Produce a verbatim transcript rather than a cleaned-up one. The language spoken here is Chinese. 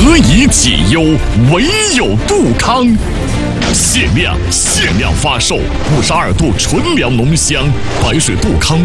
何以解忧，唯有杜康。限量限量发售五十二度纯粮浓香白水杜康